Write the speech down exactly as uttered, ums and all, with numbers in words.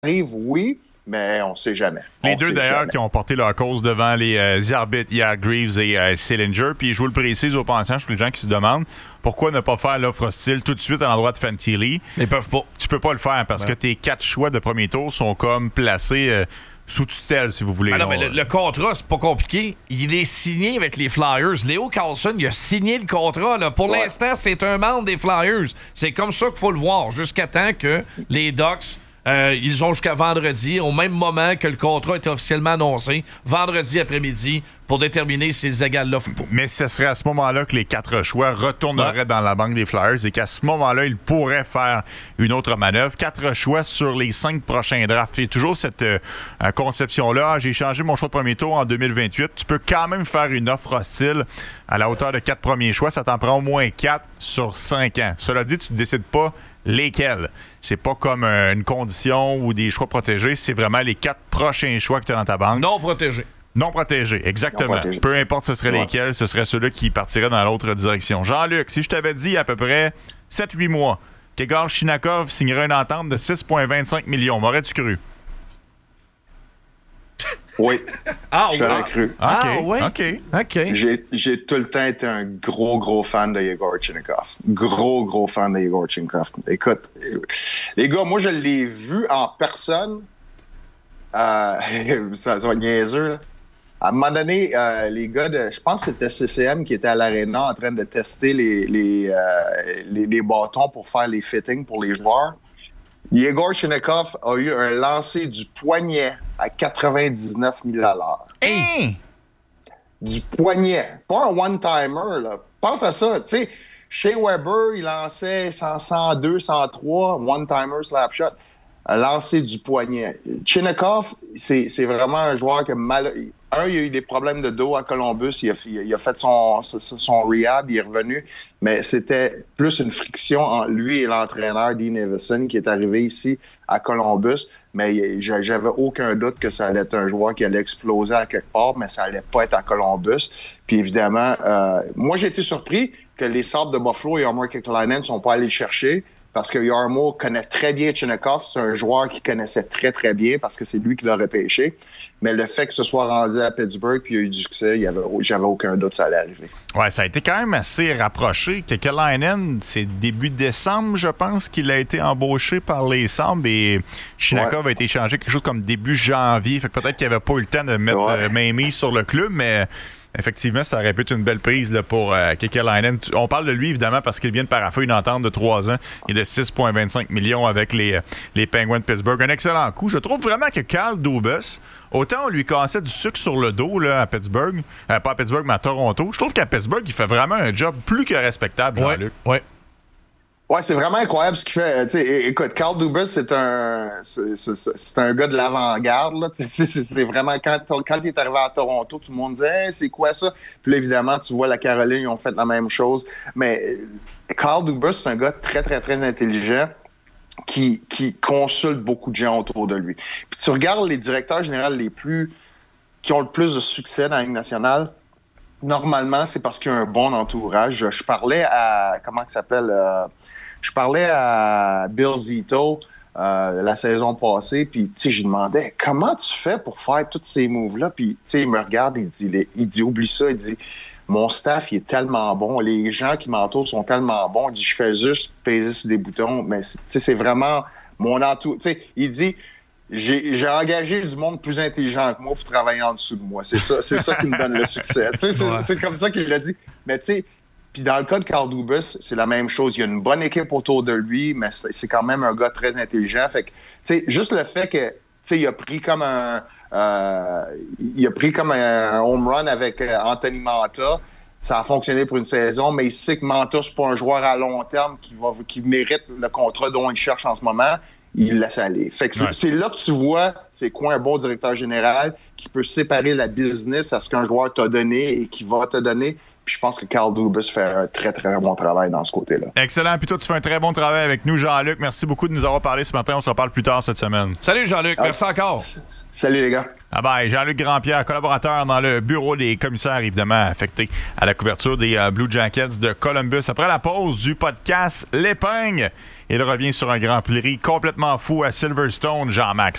arrive, oui, mais on ne sait jamais. Les on deux, d'ailleurs, jamais. qui ont porté leur cause devant les euh, arbitres hier, Greaves et euh, Sillinger. Puis je vous le précise au passage pour les gens qui se demandent pourquoi ne pas faire l'offre hostile tout de suite à l'endroit de Fantilli. Ils peuvent pas. Tu peux pas le faire parce ouais. que tes quatre choix de premier tour sont comme placés euh, sous tutelle, si vous voulez. Ah non, mais le, le contrat, c'est pas compliqué. Il est signé avec les Flyers. Léo Carlson, il a signé le contrat. Là. Pour ouais. l'instant, c'est un membre des Flyers. C'est comme ça qu'il faut le voir, jusqu'à temps que les Ducks... Euh, ils ont jusqu'à vendredi, au même moment que le contrat était officiellement annoncé, vendredi après-midi, pour déterminer s'ils égalent l'offre ou pas. Mais ce serait à ce moment-là que les quatre choix retourneraient ouais. dans la banque des Flyers et qu'à ce moment-là, ils pourraient faire une autre manœuvre. Quatre choix sur les cinq prochains drafts. Il y a toujours cette euh, conception-là. J'ai changé mon choix de premier tour en deux mille vingt-huit. Tu peux quand même faire une offre hostile à la hauteur de quatre premiers choix. Ça t'en prend au moins quatre sur cinq ans. Cela dit, tu ne décides pas lesquels. C'est pas comme euh, une condition ou des choix protégés. C'est vraiment les quatre prochains choix que tu as dans ta banque. Non protégés. Non protégés, exactement. Non protégé. Peu importe ce serait ouais. lesquels, ce serait ceux-là qui partiraient dans l'autre direction. Jean-Luc, si je t'avais dit il y a à peu près sept huit mois qu'Egor Chinakhov signerait une entente de six virgule vingt-cinq millions, m'aurais-tu cru? Oui. Ah, je l'aurais cru. Ah, OK. ouais. OK. OK. J'ai, j'ai tout le temps été un gros, gros fan de Yegor Chinakhov. Gros, gros fan de Yegor Chinakhov. Écoute, les gars, moi, je l'ai vu en personne. Euh, ça, ça va être niaiseux, là. À un moment donné, euh, les gars de... Je pense que c'était C C M qui était à l'aréna en train de tester les, les, euh, les, les bâtons pour faire les fittings pour les joueurs. Yegor Chinakhov a eu un lancer du poignet à quatre-vingt-dix-neuf mille dollars. Hey! Du poignet. Pas un one-timer, là. Pense à ça. Tu sais, Shea Weber, il lançait cent deux, cent trois, one-timer slap shot. Un lancer du poignet. Chinakhov, c'est, c'est vraiment un joueur que mal... Un, il a eu des problèmes de dos à Columbus. Il a, il a fait son, son rehab, il est revenu. Mais c'était plus une friction entre lui et l'entraîneur Dean Evason qui est arrivé ici à Columbus. Mais j'avais aucun doute que ça allait être un joueur qui allait exploser à quelque part, mais ça allait pas être à Columbus. Puis évidemment, euh, moi, j'ai été surpris que les Sabres de Buffalo et Jarmo Kekalainen ne sont pas allés le chercher. Parce que Jarmo connaît très bien Chinakhov. C'est un joueur qu'il connaissait très, très bien parce que c'est lui qui l'a repêché. Mais le fait que ce soit rendu à Pittsburgh puis il y a eu du succès, il y avait, j'avais aucun doute que ça allait arriver. Ouais, ça a été quand même assez rapproché. Kekalainen, c'est début décembre, je pense, qu'il a été embauché par les Sabres et Chinakhov ouais. a été échangé quelque chose comme début janvier. Fait que peut-être qu'il n'avait pas eu le temps de mettre ouais. euh, main mise sur le club, mais... Effectivement, ça aurait pu être une belle prise là, pour euh, Kekalainen. On parle de lui, évidemment, parce qu'il vient de paraffer une entente de trois ans et de six virgule vingt-cinq millions avec les, les Penguins de Pittsburgh. Un excellent coup. Je trouve vraiment que Kyle Dubas, autant on lui cassait du sucre sur le dos là, à Pittsburgh, euh, pas à Pittsburgh, mais à Toronto, je trouve qu'à Pittsburgh, il fait vraiment un job plus que respectable, Jean-Luc. Ouais, ouais. Ouais, c'est vraiment incroyable ce qu'il fait. T'sais, écoute, Kyle Dubas, c'est un, c'est, c'est, c'est un gars de l'avant-garde. Là. C'est, c'est, c'est vraiment quand, quand il est arrivé à Toronto, tout le monde disait hey, c'est quoi ça? Puis là, évidemment, tu vois, la Caroline, ils ont fait la même chose. Mais Kyle Dubas, c'est un gars très, très, très intelligent qui, qui consulte beaucoup de gens autour de lui. Puis tu regardes les directeurs généraux les plus qui ont le plus de succès dans la Ligue nationale. Normalement, c'est parce qu'il y a un bon entourage. Je, je parlais à comment il s'appelle euh, Je parlais à Bill Zito euh, la saison passée, puis tu sais, je lui demandais comment tu fais pour faire tous ces moves-là, puis tu sais, il me regarde, il dit, il dit oublie ça, il dit mon staff il est tellement bon, les gens qui m'entourent sont tellement bons, il dit je fais juste peser sur des boutons, mais tu sais, c'est vraiment mon entourage. Tu sais, il dit J'ai, j'ai engagé du monde plus intelligent que moi pour travailler en dessous de moi. C'est ça, c'est ça qui me donne le succès. Tu sais, c'est, ouais. c'est comme ça qu'il l'a dit. Mais tu sais, puis dans le cas de Kyle Dubas, c'est la même chose. Il y a une bonne équipe autour de lui, mais c'est, c'est quand même un gars très intelligent. Fait que, tu sais, juste le fait que, tu sais, il a pris comme un, euh, il a pris comme un, un home run avec euh, Anthony Mantha. Ça a fonctionné pour une saison, mais il sait que Mantha, c'est pas un joueur à long terme qui va, qui mérite le contrat dont il cherche en ce moment. Il laisse aller. Fait que c'est, ouais. c'est là que tu vois c'est quoi un bon directeur général qui peut séparer la business à ce qu'un joueur t'a donné et qui va te donner. Puis je pense que Kyle Dubas fait un très, très bon travail dans ce côté-là. Excellent. Puis toi, tu fais un très bon travail avec nous, Jean-Luc. Merci beaucoup de nous avoir parlé ce matin. On se reparle plus tard cette semaine. Salut, Jean-Luc. Ah, merci encore. S- salut, les gars. Ah bye. Jean-Luc Grandpierre, collaborateur dans le bureau des commissaires, évidemment, affecté à la couverture des uh, Blue Jackets de Columbus. Après la pause du podcast L'Épingle, il revient sur un Grand Prix complètement fou à Silverstone, Jean-Max.